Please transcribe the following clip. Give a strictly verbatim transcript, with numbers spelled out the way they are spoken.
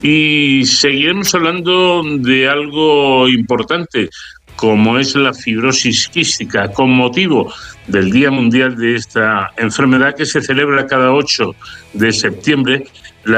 Y seguiremos hablando de algo importante, como es la fibrosis quística, con motivo del Día Mundial de esta enfermedad que se celebra cada ocho de septiembre. La